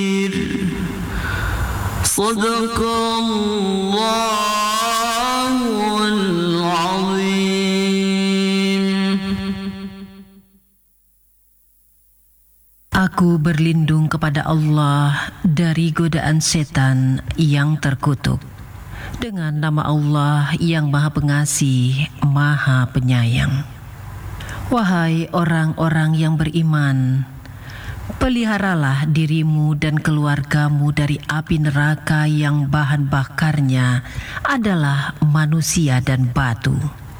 Sadaqallahul azim. Aku berlindung kepada Allah dari godaan setan yang terkutuk. Dengan nama Allah yang Maha Pengasih, Maha Penyayang. Wahai orang-orang yang beriman, peliharalah dirimu dan keluargamu dari api neraka yang bahan bakarnya adalah manusia dan batu.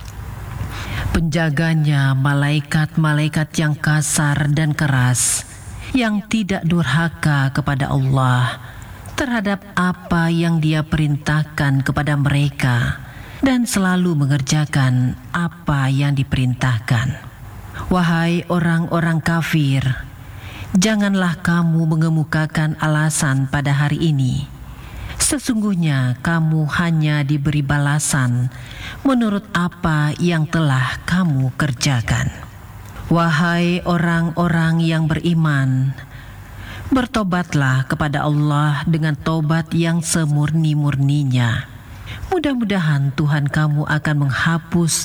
Penjaganya malaikat-malaikat yang kasar dan keras, yang tidak durhaka kepada Allah terhadap apa yang Dia perintahkan kepada mereka dan selalu mengerjakan apa yang diperintahkan. Wahai orang-orang kafir, janganlah kamu mengemukakan alasan pada hari ini. Sesungguhnya kamu hanya diberi balasan menurut apa yang telah kamu kerjakan. Wahai orang-orang yang beriman, bertobatlah kepada Allah dengan tobat yang semurni-murninya. Mudah-mudahan Tuhan kamu akan menghapus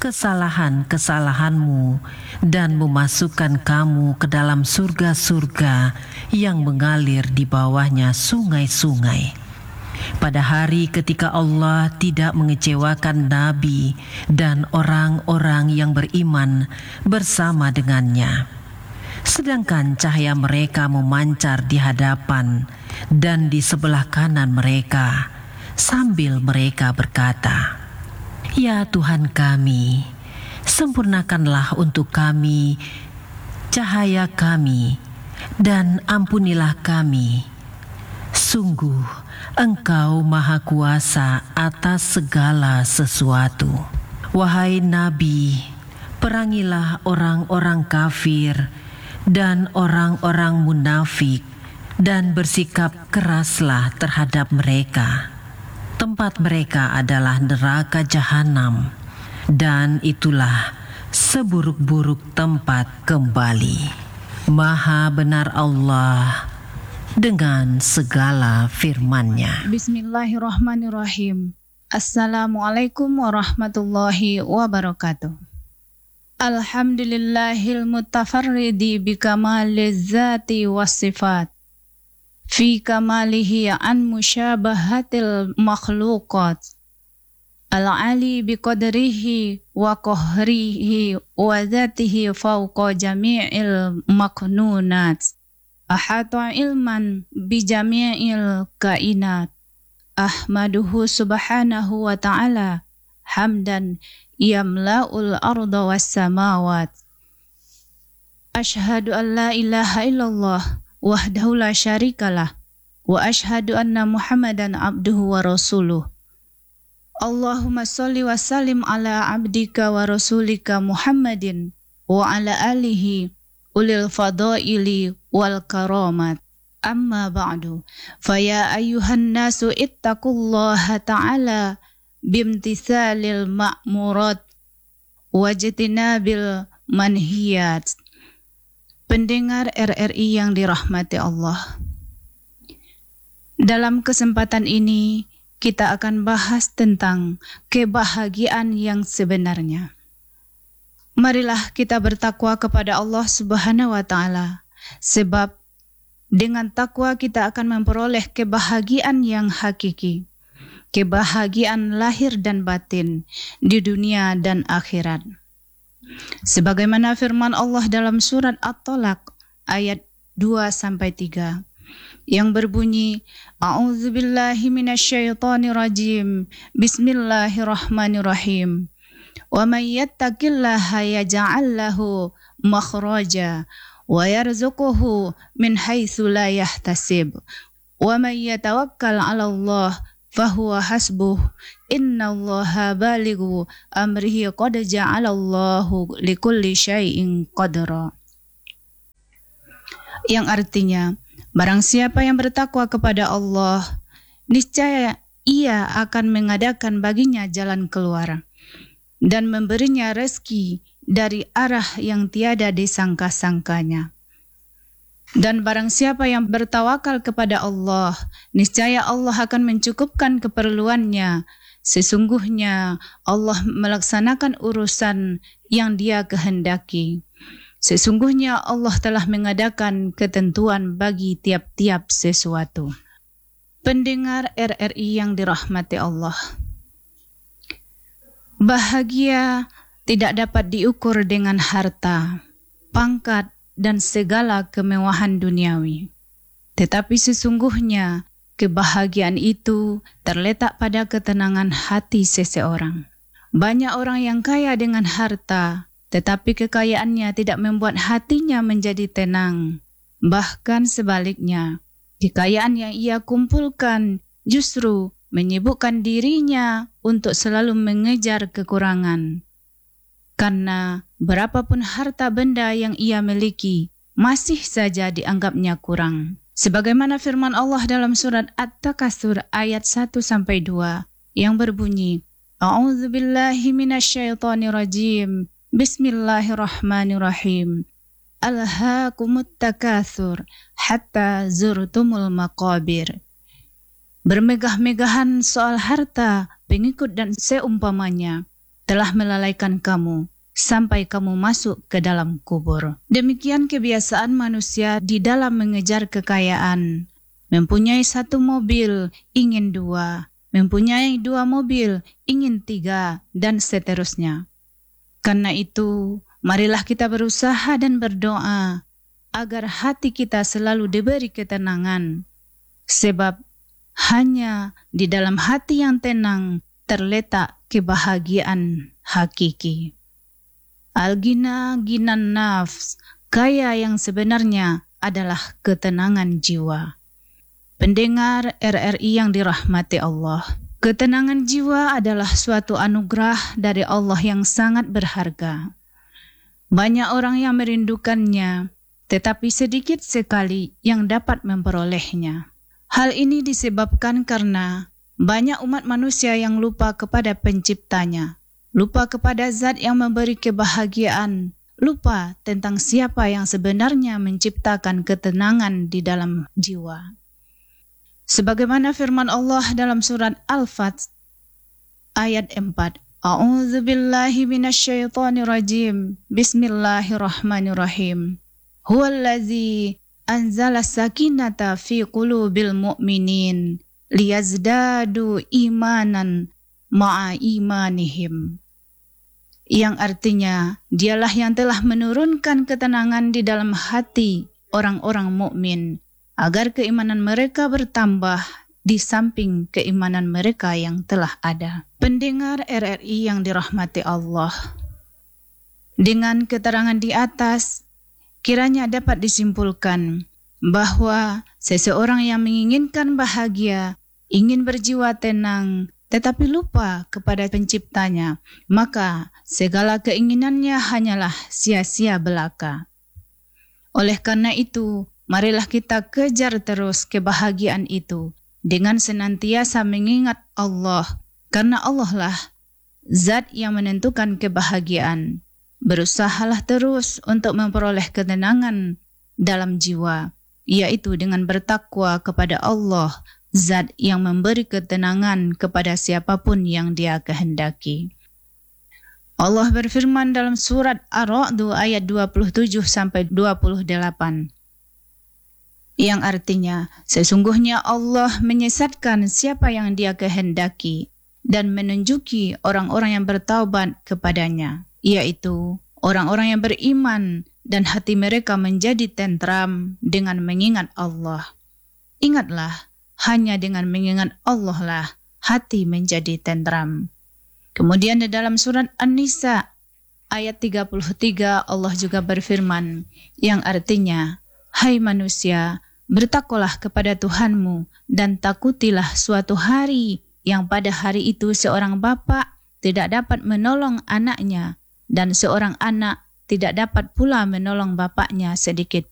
kesalahan-kesalahanmu dan memasukkan kamu ke dalam surga-surga yang mengalir di bawahnya sungai-sungai. Pada hari ketika Allah tidak mengecewakan Nabi dan orang-orang yang beriman bersama dengannya, sedangkan cahaya mereka memancar di hadapan dan di sebelah kanan mereka, sambil mereka berkata, "Ya Tuhan kami, sempurnakanlah untuk kami cahaya kami dan ampunilah kami. Sungguh Engkau Maha Kuasa atas segala sesuatu." Wahai Nabi, perangilah orang-orang kafir dan orang-orang munafik dan bersikap keraslah terhadap mereka. Tempat mereka adalah neraka jahanam, dan itulah seburuk-buruk tempat kembali. Maha benar Allah dengan segala firman-Nya. Bismillahirrahmanirrahim. Assalamualaikum warahmatullahi wabarakatuh. Alhamdulillahil mutafarridi bikamaliz zati wassifat, fi kamalihi an musyabahatil makhluqat, al-ali biqadrihi wa qahrihi wa zatihi fawqa jami'il maknunat, ahata ilman bi jami'il kainat. Ahmaduhu subhanahu wa ta'ala hamdan yamla'ul arda was samawat. Ashhadu an la ilaha illallah wahdahu la syarikalah wa ashhadu anna Muhammadan abduhu wa rasuluh. Allahumma sholli wa sallim ala abdika wa rasulika Muhammadin wa ala alihi ulil fadaili wal karamat. Amma ba'du, faya ayyuhan nasu ittaqullaha ta'ala bimtithalil ma'murat wajtinabil manhiyat. Pendengar RRI yang dirahmati Allah, dalam kesempatan ini kita akan bahas tentang kebahagiaan yang sebenarnya. Marilah kita bertakwa kepada Allah Subhanahu wa Ta'ala, sebab dengan takwa kita akan memperoleh kebahagiaan yang hakiki, kebahagiaan lahir dan batin di dunia dan akhirat. Sebagaimana firman Allah dalam surat At-Talaq ayat 2-3 yang berbunyi, A'udzubillahi minasyaitonirrajim, Bismillahirrahmanirrahim. Wa may yattaqillaha yaj'al lahu makhraja wa yarzuquhu min haitsu la yahtasib. Wa may yatawakkal 'ala Allah fahuwa hasbuh, innallaha balighu amrihi qad ja'alallahu likulli syai'in qadra. Yang artinya, barang siapa yang bertakwa kepada Allah, niscaya Ia akan mengadakan baginya jalan keluar dan memberinya rezeki dari arah yang tiada disangka-sangkanya. Dan barang siapa yang bertawakal kepada Allah, niscaya Allah akan mencukupkan keperluannya. Sesungguhnya Allah melaksanakan urusan yang Dia kehendaki. Sesungguhnya Allah telah mengadakan ketentuan bagi tiap-tiap sesuatu. Pendengar RRI yang dirahmati Allah, bahagia tidak dapat diukur dengan harta, pangkat, dan segala kemewahan duniawi. Tetapi sesungguhnya kebahagiaan itu terletak pada ketenangan hati seseorang. Banyak orang yang kaya dengan harta, tetapi kekayaannya tidak membuat hatinya menjadi tenang. Bahkan sebaliknya, kekayaan yang ia kumpulkan justru menyibukkan dirinya untuk selalu mengejar kekurangan. Karena berapapun harta benda yang ia miliki, masih saja dianggapnya kurang. Sebagaimana firman Allah dalam surat At-Takasur ayat 1-2 yang berbunyi, A'udzubillahi minasyaitonirrajim, Bismillahirrahmanirrahim. Alhaakumut takatsur hatta zurtumul maqabir. Bermegah-megahan soal harta, pengikut dan seumpamanya telah melalaikan kamu sampai kamu masuk ke dalam kubur. Demikian kebiasaan manusia di dalam mengejar kekayaan. Mempunyai 1 mobil, ingin 2. Mempunyai 2 mobil, ingin 3, dan seterusnya. Karena itu, marilah kita berusaha dan berdoa agar hati kita selalu diberi ketenangan. Sebab hanya di dalam hati yang tenang terletak kebahagiaan hakiki. Al-ghina ghinan nafs, kaya yang sebenarnya adalah ketenangan jiwa. Pendengar RRI yang dirahmati Allah, ketenangan jiwa adalah suatu anugerah dari Allah yang sangat berharga. Banyak orang yang merindukannya, tetapi sedikit sekali yang dapat memperolehnya. Hal ini disebabkan karena banyak umat manusia yang lupa kepada penciptanya, lupa kepada zat yang memberi kebahagiaan, lupa tentang siapa yang sebenarnya menciptakan ketenangan di dalam jiwa. Sebagaimana firman Allah dalam surat Al-Fath ayat 4, A'udzubillahi minasyaitonirrajim, Bismillahirrahmanirrahim. Huwallazi anzala sakinata fi qulubil mu'minin liyazdadu imanan ma'a imanihim. Yang artinya, dialah yang telah menurunkan ketenangan di dalam hati orang-orang mukmin agar keimanan mereka bertambah di samping keimanan mereka yang telah ada. Pendengar RRI yang dirahmati Allah, dengan keterangan di atas, kiranya dapat disimpulkan bahwa seseorang yang menginginkan bahagia, ingin berjiwa tenang, tetapi lupa kepada penciptanya, maka segala keinginannya hanyalah sia-sia belaka. Oleh karena itu, marilah kita kejar terus kebahagiaan itu dengan senantiasa mengingat Allah, karena Allah lah zat yang menentukan kebahagiaan. Berusahalah terus untuk memperoleh ketenangan dalam jiwa, yaitu dengan bertakwa kepada Allah, zat yang memberi ketenangan kepada siapapun yang Dia kehendaki. Allah berfirman dalam surat Ar-Ra'd ayat 27-28, yang artinya, sesungguhnya Allah menyesatkan siapa yang Dia kehendaki dan menunjuki orang-orang yang bertaubat kepadanya, yaitu orang-orang yang beriman dan hati mereka menjadi tentram dengan mengingat Allah. Ingatlah, hanya dengan mengingat Allah lah hati menjadi tentram. Kemudian di dalam surat An-Nisa ayat 33 Allah juga berfirman, yang artinya, hai manusia, bertakwalah kepada Tuhanmu dan takutilah suatu hari yang pada hari itu seorang bapa tidak dapat menolong anaknya dan seorang anak tidak dapat pula menolong bapaknya sedikit